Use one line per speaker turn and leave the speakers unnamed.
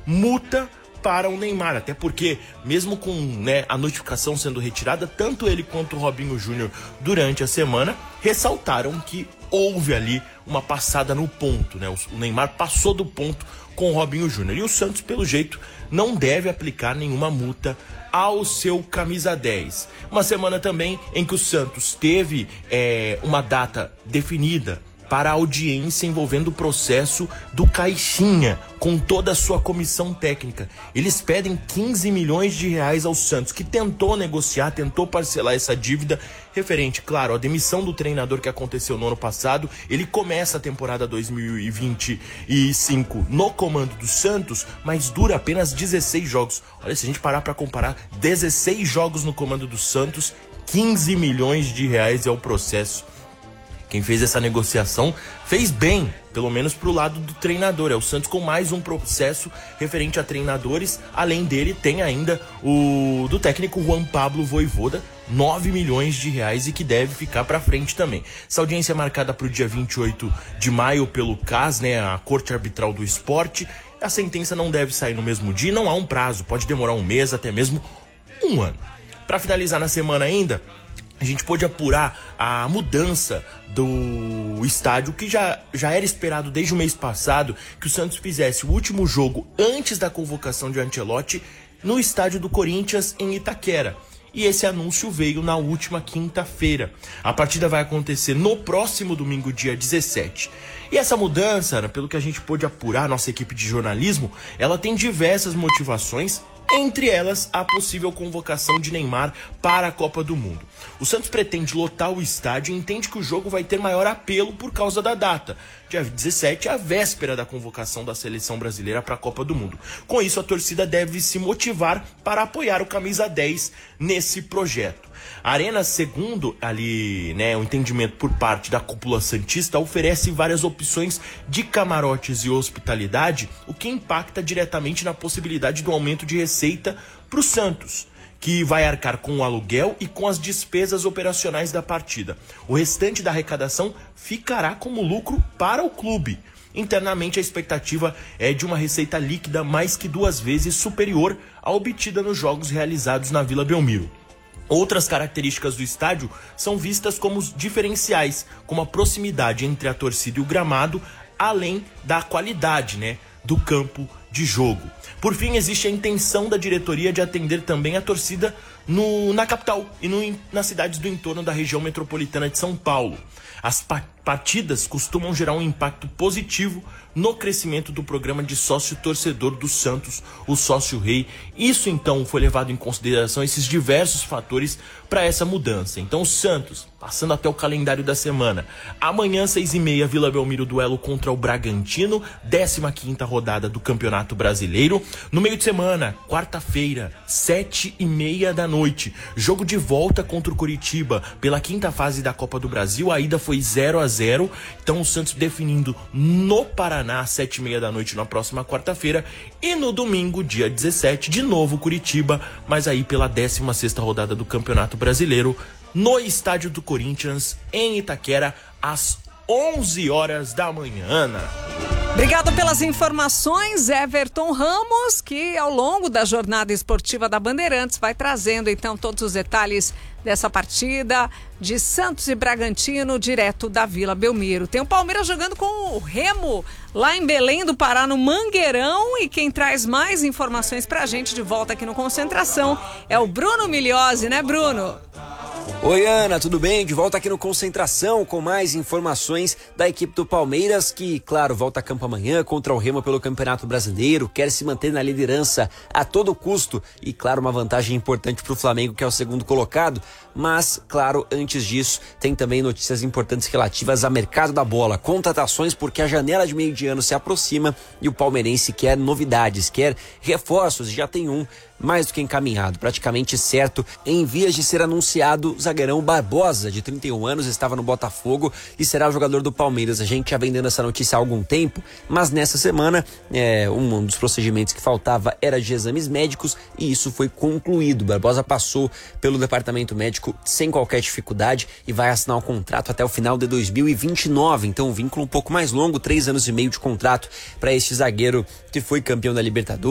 multa para o Neymar, até porque mesmo com a notificação sendo retirada, tanto ele quanto o Robinho Júnior durante a semana ressaltaram que houve ali uma passada no ponto, o Neymar passou do ponto com o Robinho Júnior, e o Santos, pelo jeito, não deve aplicar nenhuma multa ao seu camisa 10. Uma semana também em que o Santos teve uma data definida para a audiência envolvendo o processo do Caixinha, com toda a sua comissão técnica. Eles pedem 15 milhões de reais ao Santos, que tentou negociar, tentou parcelar essa dívida referente, claro, à demissão do treinador que aconteceu no ano passado. Ele começa a temporada 2025 no comando do Santos, mas dura apenas 16 jogos. Olha, se a gente parar para comparar, 16 jogos no comando do Santos, 15 milhões de reais é o processo. Quem fez essa negociação fez bem, pelo menos pro lado do treinador. É o Santos com mais um processo referente a treinadores. Além dele, tem ainda o do técnico Juan Pablo Vojvoda, 9 milhões de reais, e que deve ficar para frente também. Essa audiência é marcada para o dia 28 de maio pelo CAS, a Corte Arbitral do Esporte. A sentença não deve sair no mesmo dia, não há um prazo, pode demorar um mês, até mesmo um ano. Para finalizar na semana ainda, a gente pôde apurar a mudança do estádio, que já era esperado desde o mês passado, que o Santos fizesse o último jogo antes da convocação de Ancelotti no estádio do Corinthians, em Itaquera. E esse anúncio veio na última quinta-feira. A partida vai acontecer no próximo domingo, dia 17. E essa mudança, Ana, pelo que a gente pôde apurar, nossa equipe de jornalismo, ela tem diversas motivações, entre elas a possível convocação de Neymar para a Copa do Mundo. O Santos pretende lotar o estádio e entende que o jogo vai ter maior apelo por causa da data. Dia 17 é a véspera da convocação da seleção brasileira para a Copa do Mundo. Com isso, a torcida deve se motivar para apoiar o camisa 10 nesse projeto. A Arena, segundo ali, o entendimento por parte da cúpula santista, oferece várias opções de camarotes e hospitalidade, o que impacta diretamente na possibilidade do aumento de receita para o Santos, que vai arcar com o aluguel e com as despesas operacionais da partida. O restante da arrecadação ficará como lucro para o clube. Internamente, a expectativa é de uma receita líquida mais que 2 vezes superior à obtida nos jogos realizados na Vila Belmiro. Outras características do estádio são vistas como diferenciais, como a proximidade entre a torcida e o gramado, além da qualidade, do campo de jogo. Por fim, existe a intenção da diretoria de atender também a torcida na capital e nas cidades do entorno da região metropolitana de São Paulo. As partidas costumam gerar um impacto positivo no crescimento do programa de sócio-torcedor do Santos, o Sócio Rei. Isso, então, foi levado em consideração, esses diversos fatores para essa mudança. Então, o Santos, passando até o calendário da semana, amanhã, 6h30, Vila Belmiro, duelo contra o Bragantino, 15ª rodada do Campeonato Brasileiro. No meio de semana, quarta-feira, 7h30 da noite, jogo de volta contra o Curitiba pela 5ª fase da Copa do Brasil. A ida foi 0-0, então o Santos definindo no Paraná, às 7h30 da noite na próxima quarta-feira, e no domingo, dia 17, de novo Curitiba, mas aí pela 16ª rodada do Campeonato Brasileiro, no estádio do Corinthians, em Itaquera, às 11 horas da manhã. Ana.
Obrigado pelas informações, Everton Ramos, que ao longo da jornada esportiva da Bandeirantes vai trazendo então todos os detalhes dessa partida de Santos e Bragantino, direto da Vila Belmiro. Tem o Palmeiras jogando com o Remo lá em Belém do Pará, no Mangueirão, e quem traz mais informações pra gente de volta aqui no Concentração é o Bruno Migliozzi, né, Bruno?
Oi, Ana, tudo bem? De volta aqui no Concentração com mais informações da equipe do Palmeiras, que, claro, volta a campo amanhã contra o Remo pelo Campeonato Brasileiro, quer se manter na liderança a todo custo e, claro, uma vantagem importante para o Flamengo, que é o segundo colocado. Mas, claro, antes disso, tem também notícias importantes relativas ao mercado da bola, contratações, porque a janela de meio de ano se aproxima e o palmeirense quer novidades, quer reforços, já tem um mais do que encaminhado, praticamente certo, em vias de ser anunciado, zagueirão Barbosa, de 31 anos, estava no Botafogo e será o jogador do Palmeiras. A gente já vem dando essa notícia há algum tempo, mas nessa semana, um dos procedimentos que faltava era de exames médicos e isso foi concluído. Barbosa passou pelo departamento médico sem qualquer dificuldade e vai assinar um contrato até o final de 2029, então um vínculo um pouco mais longo, 3 anos e meio de contrato para este zagueiro que foi campeão da Libertadores.